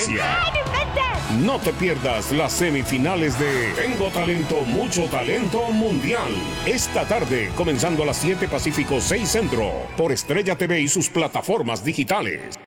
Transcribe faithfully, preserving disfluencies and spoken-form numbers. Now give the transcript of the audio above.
No te pierdas las semifinales de Tengo Talento, Mucho Talento Mundial. Esta tarde, comenzando a las siete Pacífico, seis Centro, por Estrella T V y sus plataformas digitales.